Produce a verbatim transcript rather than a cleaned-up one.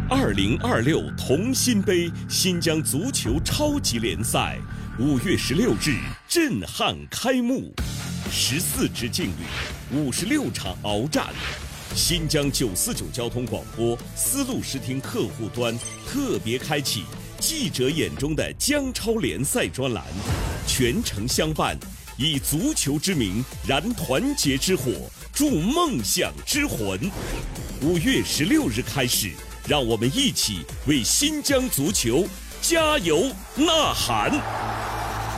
二零二六同心杯新疆足球超级联赛五月十六日震撼开幕，十四支劲旅，五十六场鏖战。新疆九四九交通广播丝路视听客户端特别开启记者眼中的疆超联赛专栏，全程相伴，以足球之名燃团结之火，铸梦想之魂。五月十六日开始，让我们一起为新疆足球加油呐喊！